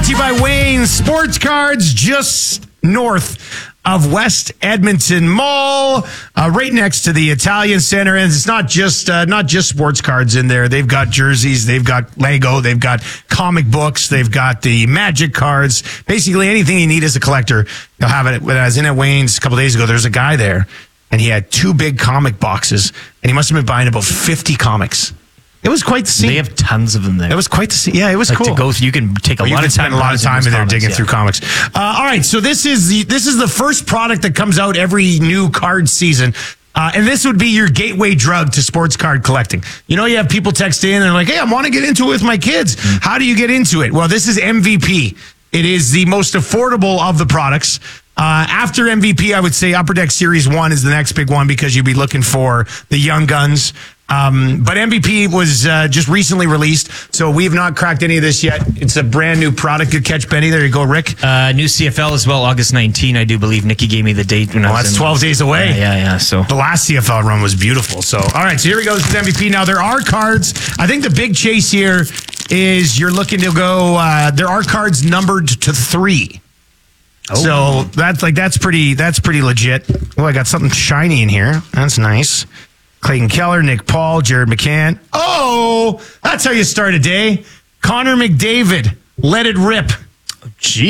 Brought to you by Wayne Sports Cards, just north of West Edmonton Mall, right next to the Italian Center. And it's not just sports cards in there. They've got jerseys, they've got Lego, they've got comic books, they've got the Magic cards. Basically anything you need as a collector, you'll have it. When I was in at Wayne's a couple days ago, there's a guy there, and he had 2 big comic boxes, and he must have been buying about 50 comics. It was quite the scene. They have tons of them there. It was quite the scene. Yeah, it was cool. To go through, you can take a lot of time. Spend a lot of time in there digging through comics. All right, so this is the first product that comes out every new card season. And this would be your gateway drug to sports card collecting. You know, you have people text in and they're like, hey, I want to get into it with my kids. How do you get into it? Well, this is MVP. It is the most affordable of the products. After MVP, I would say Upper Deck Series 1 is the next big one because you'd be looking for the young guns. But MVP was just recently released, so we have not cracked any of this yet. It's a brand new product. Good catch, Benny. There you go, Rick. New CFL as well, August 19, I do believe. Nikki gave me the date. That's 12 days away. Yeah. So the last CFL run was beautiful. So, all right, so here we go. This is MVP. Now, there are cards. I think the big chase here is you're looking to go, there are cards numbered to 3. Oh. So that's pretty legit. Oh, I got something shiny in here. That's nice. Clayton Keller, Nick Paul, Jared McCann. Oh, that's how you start a day. Connor McDavid, let it rip. Gee.